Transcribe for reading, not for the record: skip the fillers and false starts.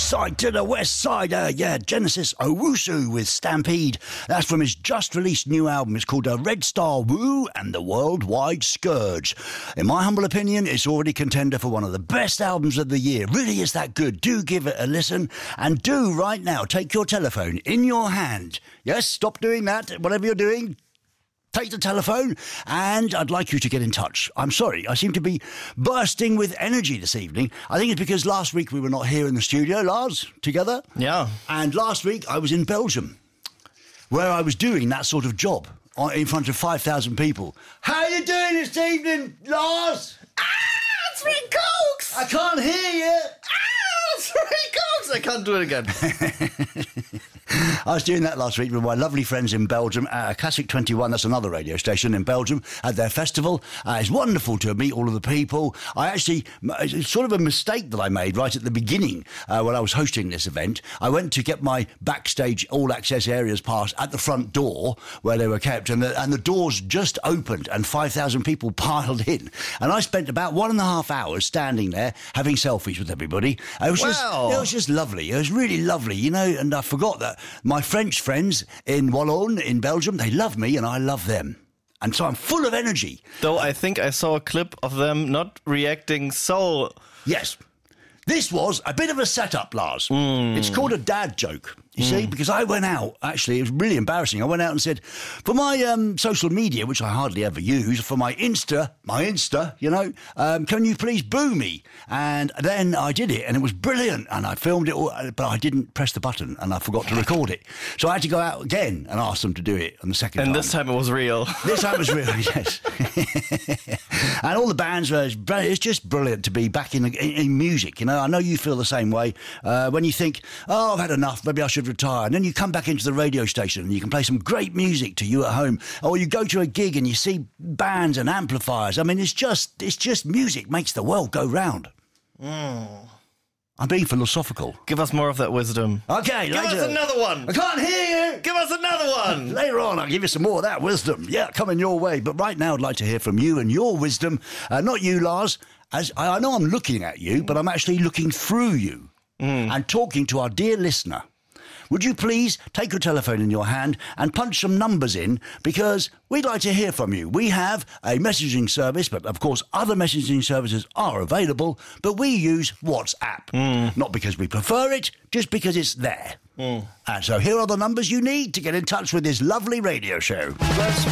side to the west side. Genesis Owusu with Stampede. That's from his just released new album. It's called Red Star Woo and the Worldwide Scourge. In my humble opinion, it's already contender for one of the best albums of the year. Really is that good. Do give it a listen, and do right now take your telephone in your hand. Yes, stop doing that, whatever you're doing. Take the telephone, and I'd like you to get in touch. I'm sorry, I seem to be bursting with energy this evening. I think it's because last week we were not here in the studio, Lars, together. Yeah. And last week I was in Belgium, where I was doing that sort of job in front of 5,000 people. How are you doing this evening, Lars? It's Rick Cokes! I can't hear you. It's Rick Cokes! I can't do it again. I was doing that last week with my lovely friends in Belgium at Classic 21, that's another radio station in Belgium, at their festival. It's wonderful to meet all of the people. It's sort of a mistake that I made right at the beginning when I was hosting this event. I went to get my backstage all-access areas pass at the front door where they were kept, and the doors just opened and 5,000 people piled in. And I spent about 1.5 hours standing there having selfies with everybody. It was just lovely. It was really lovely, you know, and I forgot that my French friends in Wallon, in Belgium, they love me and I love them. And so I'm full of energy. Though I think I saw a clip of them not reacting so... Yes. This was a bit of a setup, Lars. It's called a dad joke, you see, because I went out, actually, it was really embarrassing. I went out and said, for my social media, which I hardly ever use, for my Insta, you know, can you please boo me? And then I did it, and it was brilliant, and I filmed it all, but I didn't press the button, and I forgot to record it. So I had to go out again and ask them to do it on the second time. And this time it was real. This time it was real, yes. And all the bands were, it's just brilliant to be back in music, you know. I know you feel the same way. When you think, oh, I've had enough, maybe I should retire. And then you come back into the radio station and you can play some great music to you at home. Or you go to a gig and you see bands and amplifiers. I mean, it's just music makes the world go round. I'm being philosophical. Give us more of that wisdom. Okay, Give later. us another one. I can't hear you. Give us another one. Later on, I'll give you some more of that wisdom. Yeah, coming your way. But right now, I'd like to hear from you and your wisdom. Not you, Lars. As I know I'm looking at you, but I'm actually looking through you and talking to our dear listener. Would you please take your telephone in your hand and punch some numbers in, because we'd like to hear from you. We have a messaging service, but of course other messaging services are available, but we use WhatsApp. Not because we prefer it, just because it's there. And so here are the numbers you need to get in touch with this lovely radio show.